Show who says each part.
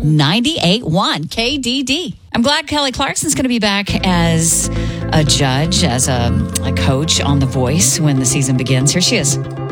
Speaker 1: 98.1 KDD. I'm glad Kelly Clarkson's going to be back as a judge, as a coach on The Voice when the season begins. Here she is.